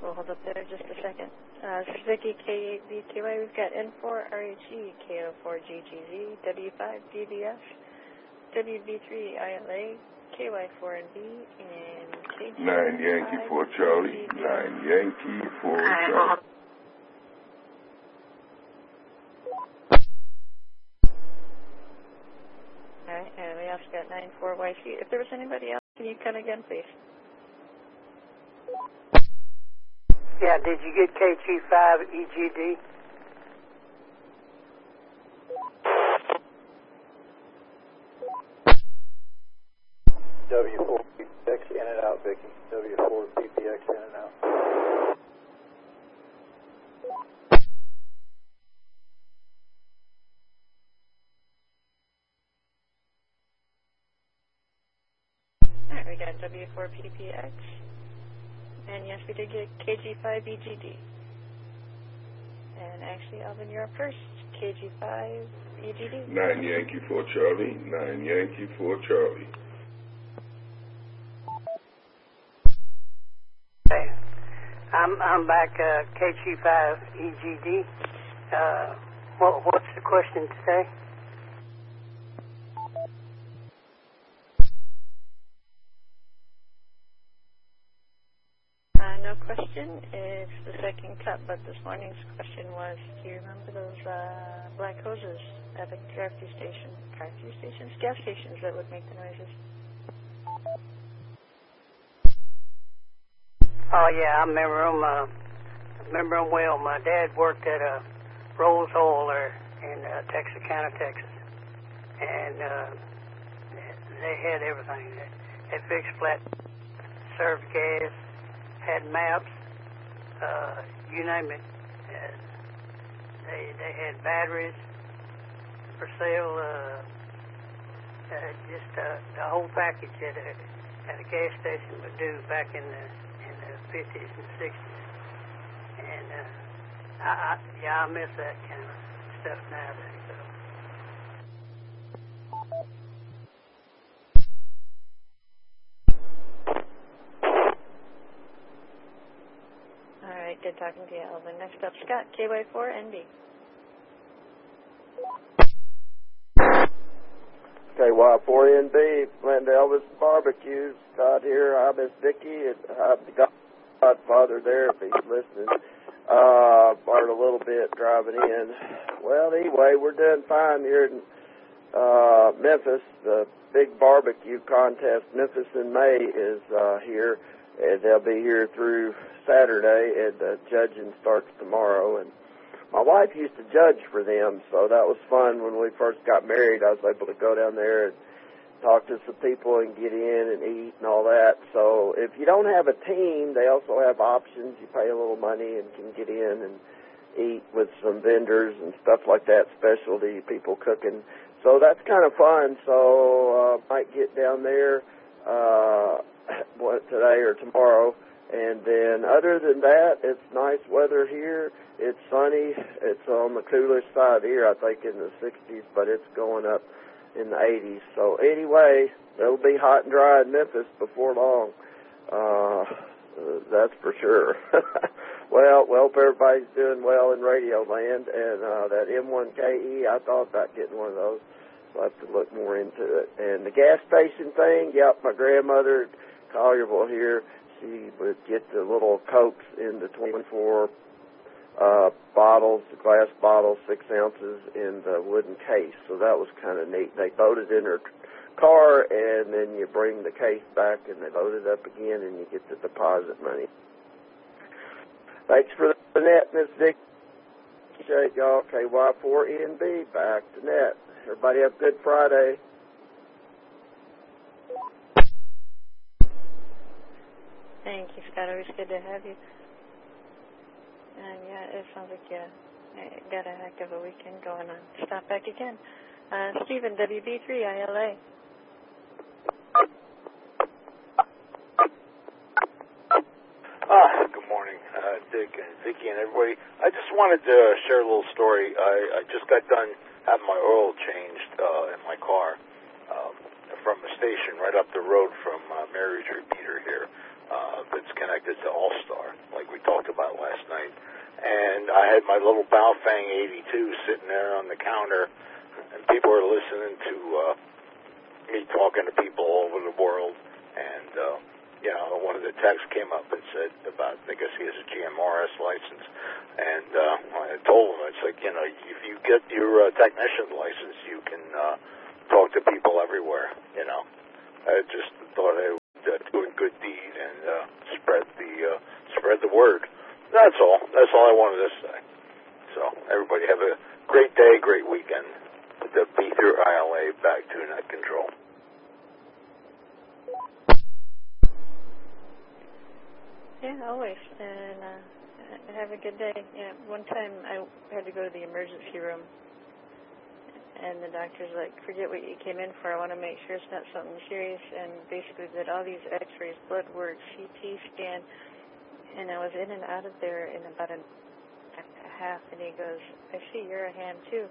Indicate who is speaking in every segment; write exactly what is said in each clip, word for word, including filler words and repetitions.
Speaker 1: we'll hold up there just a second. Uh, Suzuki K eight B K Y, we've got N four R H E, K O four G G Z, W five D B S, W B three I L A, K Y four N B, and K G
Speaker 2: nine Yankee four Charlie, nine Yankee four Charlie.
Speaker 1: All right, and we also got nine four Y C. If there was anybody else, can you come again, please?
Speaker 3: Yeah, did you get K G five E G D?
Speaker 4: W four P P X in and out, Vicky. W four P P X in and out.
Speaker 1: All right, we got W four P P X. And yes, we did get K G five E G D. And actually, Alvin, you're up first. K G five E G D.
Speaker 2: nine Yankee four Charlie, nine Yankee four Charlie.
Speaker 3: Okay. I'm I'm back. Uh, K G five E G D. Uh, what what's the question today?
Speaker 1: Uh, no question. It's the second cut, but this morning's question was, do you remember those uh, black hoses at the drive-through station, drive-through stations, gas stations that would make the noises?
Speaker 3: Oh yeah, I remember them. Uh, remember them well. My dad worked at a Rolls Oil there in uh, Texarkana, Texas, and uh, they had everything. They, they fixed flat, served gas, had maps, uh, you name it. Uh, they they had batteries for sale. Uh, uh, just uh, the whole package that a, that a gas station would do back in the in the fifties and sixties. And uh, I, I yeah, I miss that kind of stuff nowadays. So.
Speaker 1: All right, good talking to you, Alvin. Next up, Scott, K Y four N B.
Speaker 5: K Y four N B, Glenda Elvis Barbecues. Scott here. Hi, Miss Vicky. I'm the godfather there if he's listening. Uh, borrowed a little bit driving in. Well, anyway, we're doing fine here in uh, Memphis. The big barbecue contest, Memphis in May, is uh, here. And they'll be here through Saturday, and the judging starts tomorrow. And my wife used to judge for them, so that was fun. When we first got married, I was able to go down there and talk to some people and get in and eat and all that. So if you don't have a team, they also have options. You pay a little money and can get in and eat with some vendors and stuff like that, specialty people cooking. So that's kind of fun. So uh, might get down there uh, today or tomorrow. And then other than that, it's nice weather here. It's sunny. It's on the coolest side here, I think, in the sixties, but it's going up in the eighties. So anyway, it'll be hot and dry in Memphis before long. Uh, that's for sure. Well, well, hope everybody's doing well in Radio Land. And uh, that M one K E, I thought about getting one of those. So I have to look more into it. And the gas station thing, yep, my grandmother, Collierville here, she would get the little Cokes in the twenty-four uh, bottles, the glass bottles, six ounces in the wooden case. So that was kind of neat. They loaded in her car, and then you bring the case back, and they load it up again, and you get the deposit money. Thanks for the net, Miss Vicky. Appreciate y'all. K Y four N B, back to net. Everybody have a good Friday.
Speaker 1: Thank you, Scott. Always good to have you. And yeah, it sounds like you got a heck of a weekend going on. Stop back again. Uh, Stephen, W B three I L A.
Speaker 6: Ah, good morning, uh, Dick and Vicky and everybody. I just wanted to share a little story. I, I just got done having my oil changed uh, in my car um, from a station right up the road from uh, Mary's Repeater here. Uh, that's connected to All-Star, like we talked I had my little Baofeng eighty-two sitting there on the counter, and people were listening to uh, me talking to people all over the world. And, uh, you know, one of the texts came up and said about, I guess he has a G M R S license. And uh, I told him, it's like, you know, if you get your uh, technician license, you can uh, talk to people everywhere, you know. I just thought I would uh, do a good deed and uh, spread the uh, spread the word. That's all. That's all I wanted to say. So everybody have a great day, great weekend. The B through I L A back to net control.
Speaker 1: Yeah, always. And uh, have a good day. Yeah, one time I had to go to the emergency room, and the doctor's like, forget what you came in for. I want to make sure it's not something serious. And basically did all these x-rays, blood work, C T scan, and I was in and out of there in about a, a half, and he goes, I see you're a ham too.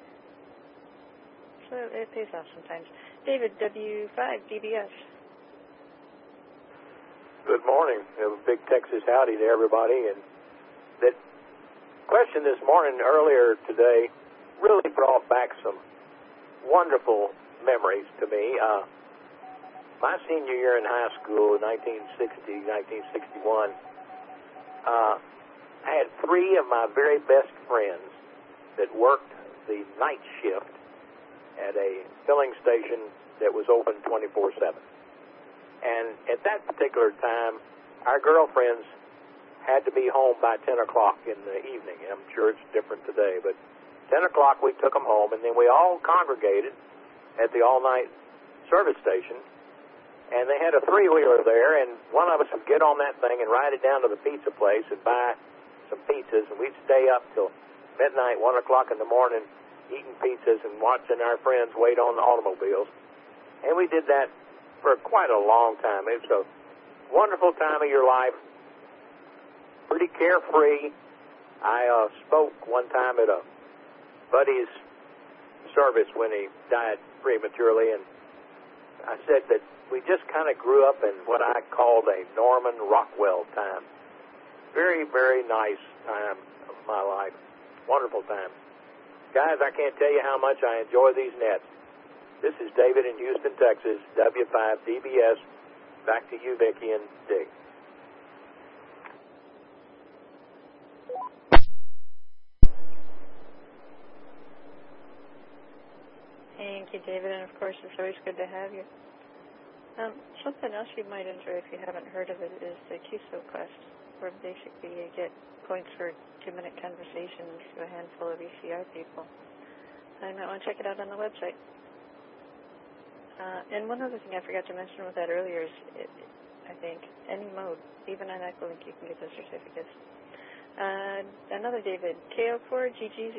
Speaker 1: So it pays off sometimes. David, W five D B S.
Speaker 4: Good morning. A big Texas howdy to everybody. And that question this morning earlier today really brought back some wonderful memories to me. Uh, my senior year in high school, nineteen sixty, nineteen sixty-one, uh, I had three of my very best friends that worked the night shift at a filling station that was open twenty-four seven. And at that particular time, our girlfriends had to be home by ten o'clock in the evening. I'm sure it's different today, but ten o'clock we took them home, and then we all congregated at the all-night service station, and they had a three-wheeler there, and one of us would get on that thing and ride it down to the pizza place and buy some pizzas, and we'd stay up till midnight, one o'clock in the morning, eating pizzas and watching our friends wait on the automobiles. And we did that for quite a long time. It was a wonderful time of your life, pretty carefree. I uh, spoke one time at a buddy's service when he died prematurely, and I said that we just kind of grew up in what I called a Norman Rockwell time. Very, very nice time of my life. Wonderful time. Guys, I can't tell you how much I enjoy these nets. This is David in Houston, Texas, W five D B S. Back to you, Vicki and Dick.
Speaker 1: Thank you, David, and of course it's always good to have you. Um, something else you might enjoy if you haven't heard of it is the Q S O Quest, where basically you get points for two-minute conversations to a handful of E C R people. I might want to check it out on the website. Uh, and one other thing I forgot to mention with that earlier is, it, I think, any mode, even on Echolink, you can get those certificates. Uh, another David, K O four G G Z.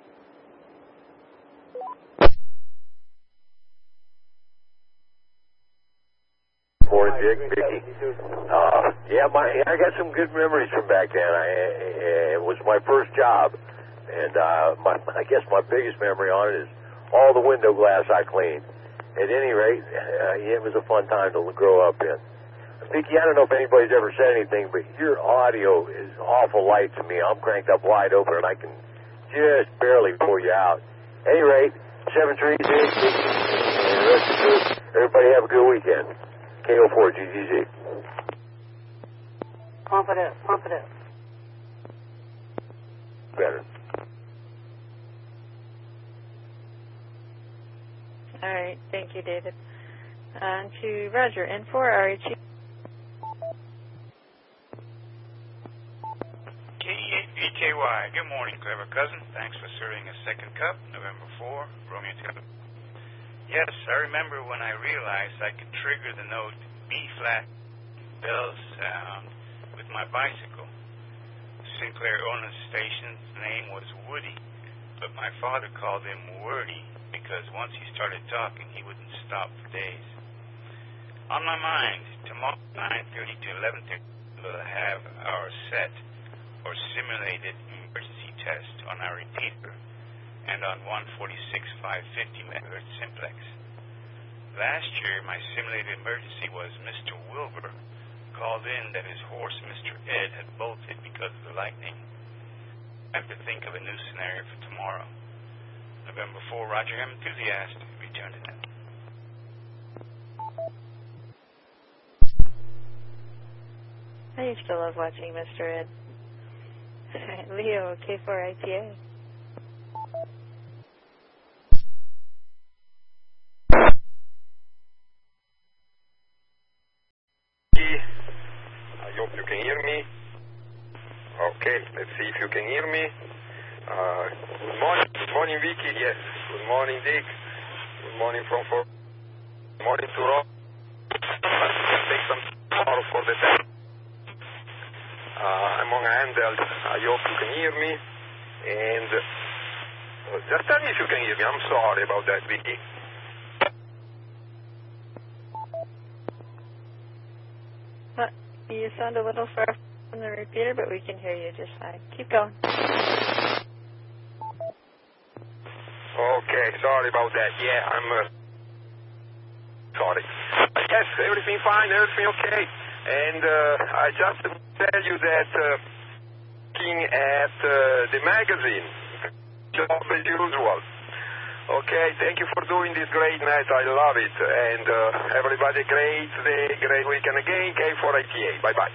Speaker 7: Morning, Dick, Vicki. Uh, yeah, my, I got some good memories from back then. I, it was my first job, and uh, my, I guess my biggest memory on it is all the window glass I cleaned. At any rate, uh, it was a fun time to grow up in. Vicki, I don't know if anybody's ever said anything, but your audio is awful light to me. I'm cranked up wide open, and I can just barely pull you out. At any rate, seven three six, and the rest of you, everybody have a good weekend. K O four G G Z.
Speaker 3: Pump it up, pump it up.
Speaker 7: Better.
Speaker 1: All right, thank you, David. On to Roger, N four R H E.
Speaker 8: K E eight B K Y. Good morning, clever cousin. Thanks for serving a second cup, November fourth, Romeo two. Yes, I remember when I realized I could trigger the note B-flat bell sound with my bicycle. Sinclair Owens Station's name was Woody, but my father called him Wordy because once he started talking, he wouldn't stop for days. On my mind, tomorrow nine thirty to eleven thirty, we'll have our set or simulated emergency test on our repeater and on one forty-six five fifty megahertz simplex. Last year, my simulated emergency was Mister Wilbur called in that his horse, Mister Ed, had bolted because of the lightning. I I have to think of a new scenario for tomorrow. November fourth, Roger M. Enthusiast. Return to net.
Speaker 1: I used to love watching Mister Ed. Leo, K four I T A.
Speaker 9: I hope you can hear me. Okay, let's see if you can hear me. Uh, good morning, good morning, Vicky. Yes. Good morning, Dick. Good morning from for. Good morning to Rob. Take some tomorrow for the test. Uh, I'm on handheld. I hope you can hear me. And uh, just tell me if you can hear me. I'm sorry about that, Vicky.
Speaker 1: Well, you sound a little far from the repeater, but we can hear you just fine. Keep going.
Speaker 9: Okay, sorry about that. Yeah, I'm uh, sorry. Yes, everything fine, everything okay. And uh, I just tell you that uh, looking at uh, the magazine, job as usual. Okay, thank you for doing this great night. I love it. And uh, everybody, great day, great weekend again. K four I T A. Bye-bye.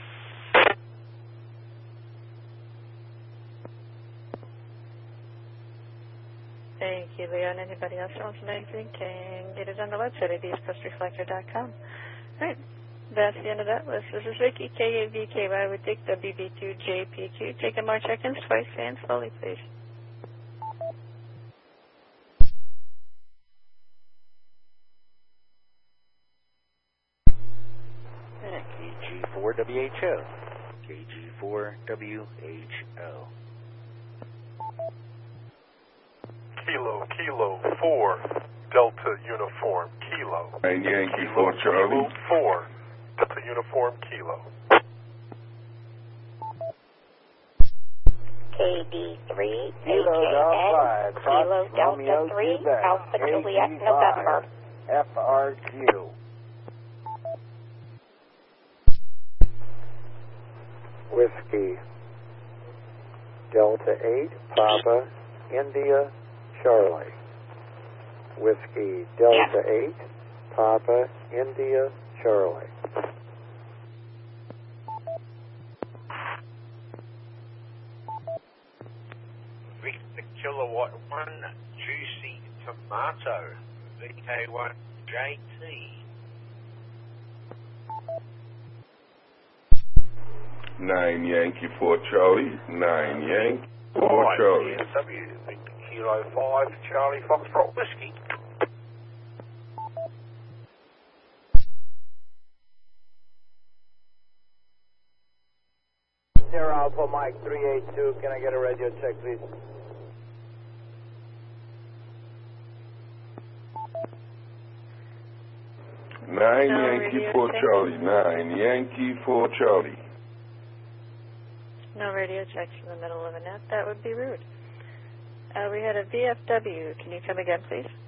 Speaker 1: Thank you, Leo. And anybody else who wants anything can get it on the website at east coast reflector dot com. All right. That's the end of that list. This is Vicky, K A V K Y with Dick, W B two J P Q. Taking more check-ins twice and slowly, please.
Speaker 10: K G four W H O. K G four W H O.
Speaker 11: Kilo, Kilo, four, Delta Uniform, Kilo.
Speaker 2: And Yankee
Speaker 11: Kilo,
Speaker 2: for Charlie.
Speaker 11: Kilo, four, Delta Uniform, Kilo.
Speaker 12: K D three,
Speaker 5: Kilo
Speaker 12: A J N,
Speaker 5: Delta,
Speaker 12: Kilo
Speaker 5: Romeo,
Speaker 12: Delta three,
Speaker 5: Quebec,
Speaker 12: Alpha Juliet,
Speaker 5: A G five,
Speaker 12: November.
Speaker 5: F R Q.
Speaker 13: Whiskey, Delta eight, Papa, India, Charlie. Whiskey, Delta eight, Papa, India, Charlie.
Speaker 14: Victor Kilowatt one, Juicy Tomato, V K one J T.
Speaker 2: Nine Yankee for Charlie. Nine Yankee for
Speaker 14: Right,
Speaker 2: Charlie.
Speaker 14: B M W, Victor Kilo five, Charlie Foxtrot Whiskey.
Speaker 5: Sierra Alpha Mike three eight two, can I get a radio check, please?
Speaker 2: Nine
Speaker 1: No
Speaker 2: Yankee
Speaker 1: radio
Speaker 2: for
Speaker 1: check?
Speaker 2: Charlie. Nine Yankee for Charlie.
Speaker 1: No radio checks in the middle of a net. That would be rude. Uh, we had a V F W. Can you come again, please?